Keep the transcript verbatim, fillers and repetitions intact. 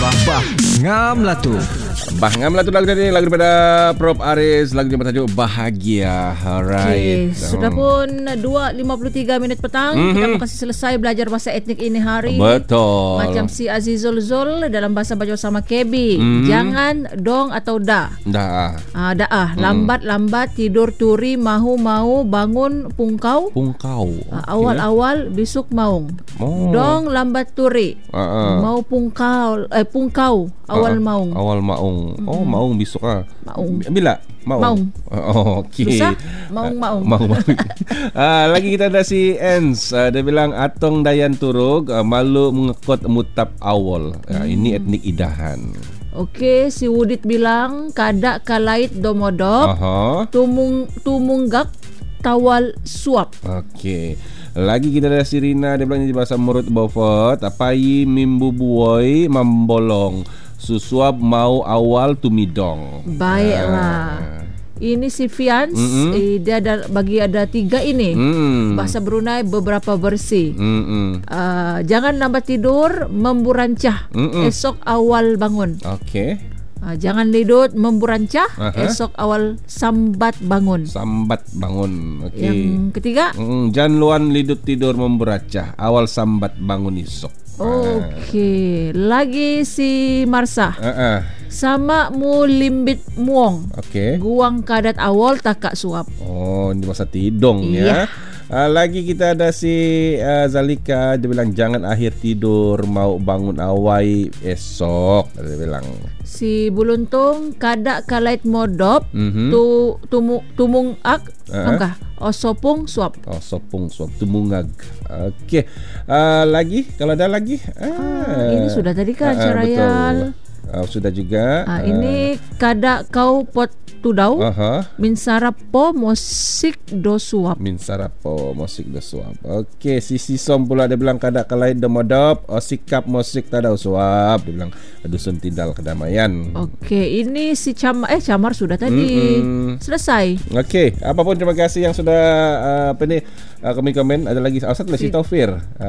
Bah bah ngam lah tu. Bah ngam lah tu lagu tadi, lagu daripada Prof Aris, lagu yang bertajuk Bahagia. Alright. Okay, sudah pun dua lima puluh tiga minit petang. Mm-hmm. Kita masih selesai belajar bahasa etnik ini hari. Betul. Macam si Azizul Zul dalam bahasa Bajau sama Kebi. Mm-hmm. Jangan, dong atau da. Da. Ah, da ah. Mm. Lambat-lambat tidur turi, mahu-mahu bangun pungkau. Pungkau. Ah, okay. Awal-awal bisuk maung. Oh. Dong lambat turi. Uh-uh. Mau pungkau eh pungkau awal uh-uh. maung. Awal maung. Oh, maung besok ah. Maung. Bila? Maung. Maung. Oh, okey. Susah? Maung maung. Maung maung. ah, lagi kita ada si Ens. Uh, dia bilang atong dayan turug uh, malu mengekot mutap awal. Uh, hmm. Ini etnik Idahan. Okey, si Wudit bilang kadak kalait domodop. Aha. Tumung tumunggak tawal suap. Okey. Lagi kita ada si Rina, dia bilang di bahasa Murut Beaufort, apai mimbu buoi mambolong. Susuap mau awal tumidong. Baiklah. Ah. Ini si Fians, mm-hmm. eh, dia ada bagi ada tiga ini. Mm. Bahasa Brunei beberapa versi. Uh, jangan lambat tidur, memburancah. Mm-mm. Esok awal bangun. Okey. Uh, jangan tidur memburancah, uh-huh. Esok awal sambat bangun. Sambat bangun. Okey. Yang ketiga, mm, jangan luan lidut tidur memburancah, awal sambat bangun esok. Okey, lagi si Marsa. Uh-uh. Sama mu limbit muong. Okey. Guang kadat awal takak suap. Oh, ini masa tidong yeah. ya. Uh, lagi kita ada si uh, Zalika, dia bilang jangan akhir tidur, mau bangun awai esok. Dia bilang. Si Buluntung kadak kalait modop, mm-hmm. tu tumu, tumung ak, uh-huh. Angkah. Osopung suap. Osopung suap tumungag. Okey. Uh, lagi kalau ada lagi. Ah, ini sudah tadi kan uh, Carayal. Uh, sudah juga. Ah, uh, ini kadak kau pot tudau. Uh-huh. Min sarapo musik do suap. Min sarapo musik do suap. Okey, si Sisom pula dia bilang kadak kalai demodop, oh, sikap musik tadau suap. Dia bilang dusun Tindal Kedamaian. Okey, ini si Cam eh Camar sudah tadi. Mm-mm. Selesai. Okey, apapun terima kasih yang sudah uh, apa ni uh, komen-komen. Ada lagi oh, satu lagi si Taufir. Uh,